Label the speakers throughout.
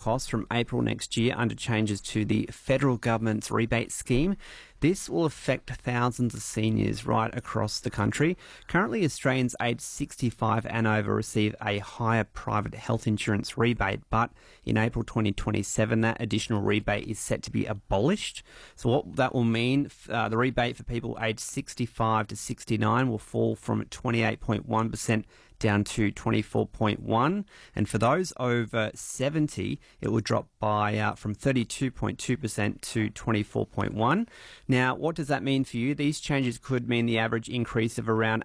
Speaker 1: costs from April next year under changes to the federal government's rebate scheme. This will affect thousands of seniors right across the country. Currently, Australians aged 65 and over receive a higher private health insurance rebate, but in April 2027, that additional rebate is set to be abolished. So what that will mean, the rebate for people aged 65 to 69 will fall from 28.1% down to 24.1%, and for those over 70, it will drop by from 32.2% to 24.1%. Now, what does that mean for you? These changes could mean the average increase of around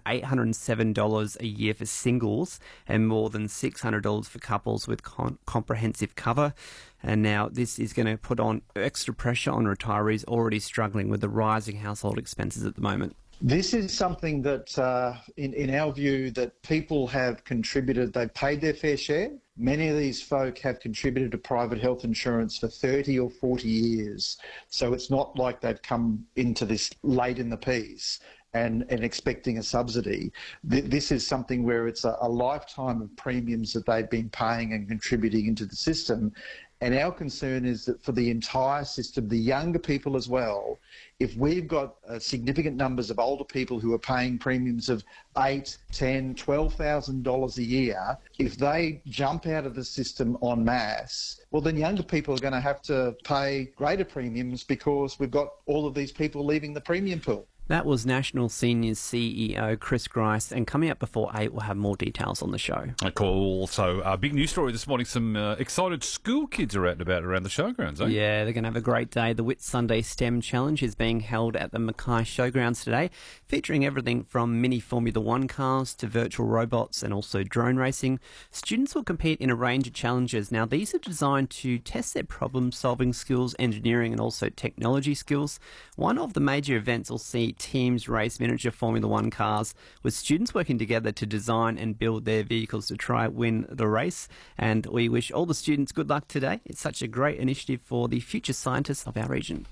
Speaker 1: $807 a year for singles and more than $600 for couples with comprehensive cover. And now this is going to put on extra pressure on retirees already struggling with the rising household expenses at the moment.
Speaker 2: This is something that, in our view, that people have contributed. They've paid their fair share. Many of these folk have contributed to private health insurance for 30 or 40 years. So it's not like they've come into this late in the piece and expecting a subsidy. This is something where it's a lifetime of premiums that they've been paying and contributing into the system. And our concern is that for the entire system, the younger people as well, if we've got significant numbers of older people who are paying premiums of $8,000, $10,000, $12,000 a year, if they jump out of the system en masse, well, then younger people are going to have to pay greater premiums because we've got all of these people leaving the premium pool.
Speaker 1: That was National Seniors CEO Chris Grice, and coming up before 8, we'll have more details on the show.
Speaker 3: Cool. So, big news story this morning. Some excited school kids are out and about around the showgrounds, eh?
Speaker 1: Yeah, they're going to have a great day. The Whit Sunday STEM Challenge is being held at the Mackay Showgrounds today, featuring everything from mini Formula One cars to virtual robots and also drone racing. Students will compete in a range of challenges. Now, these are designed to test their problem-solving skills, engineering and also technology skills. One of the major events will see teams race miniature Formula One cars with students working together to design and build their vehicles to try win the race. And we wish all the students good luck today. It's such a great initiative for the future scientists of our region.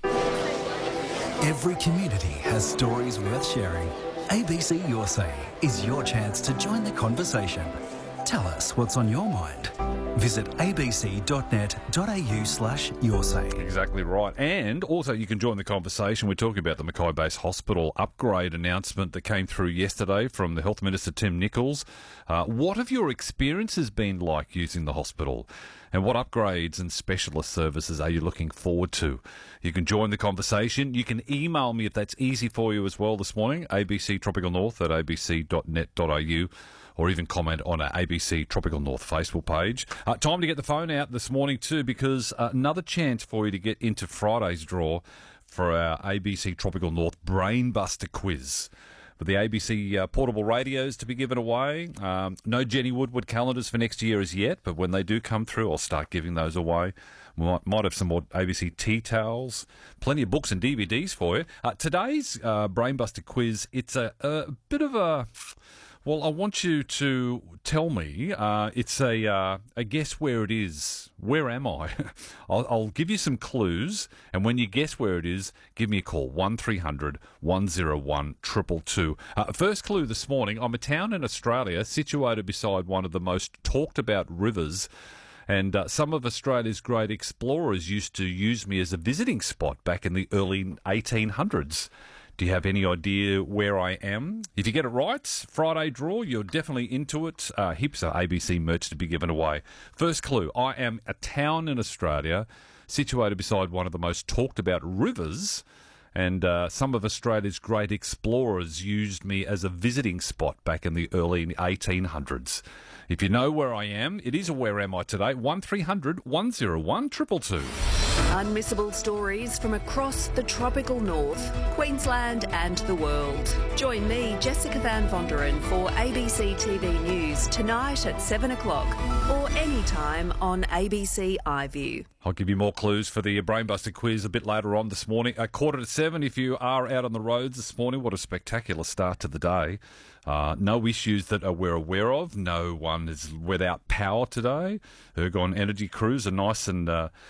Speaker 4: Every community has stories worth sharing. ABC Your Say is your chance to join the conversation. Tell us what's on your mind. Visit abc.net.au/yoursay.
Speaker 3: Exactly right. And also you can join the conversation. We're talking about the Mackay Base Hospital upgrade announcement that came through yesterday from the Health Minister, Tim Nicholls. What have your experiences been like using the hospital? And what upgrades and specialist services are you looking forward to? You can join the conversation. You can email me if that's easy for you as well this morning, abctropicalnorth@abc.net.au. or even comment on our ABC Tropical North Facebook page. Time to get the phone out this morning too, because another chance for you to get into Friday's draw for our ABC Tropical North Brainbuster quiz. With the ABC portable radios to be given away. No Jenny Woodward calendars for next year as yet, but when they do come through, I'll start giving those away. We might have some more ABC tea towels, plenty of books and DVDs for you. Today's Brainbuster quiz, it's a bit of a... Well, I want you to tell me, it's a guess where it is. Where am I? I'll give you some clues, and when you guess where it is, give me a call, 1300 101 222. First clue this morning, I'm a town in Australia situated beside one of the most talked about rivers, and some of Australia's great explorers used to use me as a visiting spot back in the early 1800s. Do you have any idea where I am? If you get it right, Friday draw, you're definitely into it. Heaps of ABC merch to be given away. First clue, I am a town in Australia situated beside one of the most talked about rivers, and some of Australia's great explorers used me as a visiting spot back in the early 1800s. If you know where I am, it is a Where Am I Today, 1300 101 222.
Speaker 5: Unmissable stories from across the tropical north, Queensland and the world. Join me, Jessica Van Vonderen, for ABC TV News tonight at 7 o'clock or anytime on ABC iView.
Speaker 3: I'll give you more clues for the Brainbuster quiz a bit later on this morning. 7:15 if you are out on the roads this morning. What a spectacular start to the day. No issues that we're aware of. No one is without power today. Ergon Energy crews are nice and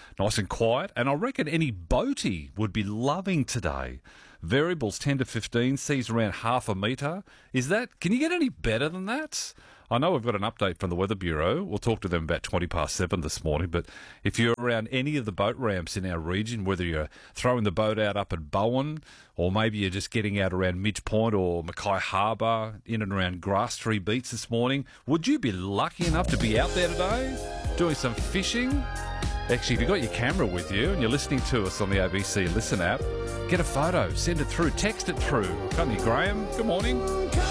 Speaker 3: quiet. And I reckon any boatie would be loving today. Variables 10 to 15, seas around half a metre. Can you get any better than that? I know we've got an update from the Weather Bureau. We'll talk to them about 7:20 this morning. But if you're around any of the boat ramps in our region, whether you're throwing the boat out up at Bowen, or maybe you're just getting out around Midge Point or Mackay Harbour, in and around Grasstree Beach this morning, would you be lucky enough to be out there today doing some fishing? Actually, if you've got your camera with you and you're listening to us on the ABC Listen app, get a photo, send it through, text it through. Can't you, Graham? Good morning.